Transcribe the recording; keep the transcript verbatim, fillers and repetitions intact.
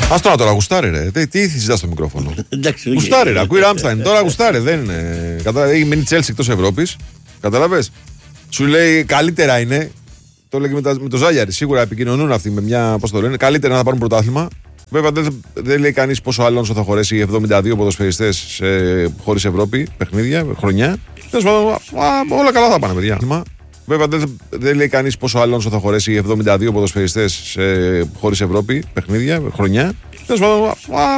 Ας τώρα τώρα γουστάρει ρε. Τι, τι συζητάς στο μικρόφωνο. Εντάξει, Γουστάρει ρε. Ακούει Ράμσταϊν. Τώρα γουστάρει. Δεν είναι. Κατα... Έχει μείνει Τσέλσι εκτός Ευρώπης. Κατάλαβες. Σου λέει καλύτερα είναι. Το έλεγε με, τα... με το Ζάλιαρη. Σίγουρα επικοινωνούν αυτοί με μια. Πώς το λένε. Καλύτερα να θα πάρουν πρωτάθλημα. Βέβαια δεν, δεν λέει κανείς πόσο Αλόνσο θα χωρέσει εβδομήντα δύο ποδοσφαιριστές χωρίς Ευρώπη, παιχνίδια, χρονιά. Όλα καλά θα πάνε, παιδιά. Βέβαια δεν, δεν λέει κανείς πόσο Αλόνσο θα χωρέσει εβδομήντα δύο ποδοσφαιριστές χωρίς Ευρώπη, παιχνίδια, χρονιά.